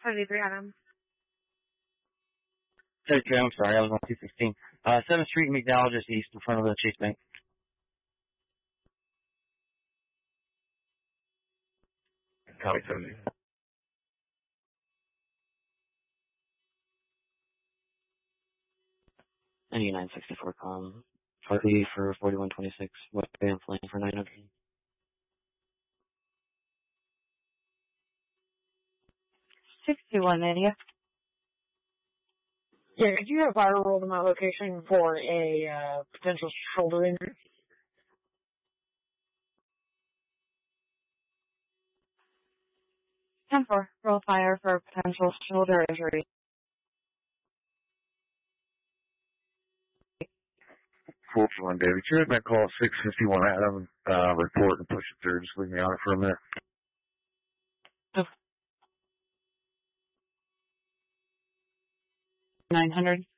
73 Adam. 33, I'm sorry, I was on 215. 7th Street, McDowell, just east in front of the Chase Bank. Copy 70. And 964 com. Copy for 4126, West Van Flame for 900. 6180. Yeah, could you have fire rolled in my location for a potential shoulder injury? 10-4. Roll fire for potential shoulder injury. 441, David. You had that call 651 Adam, report and push it through. Just leave me on it for a minute. 900.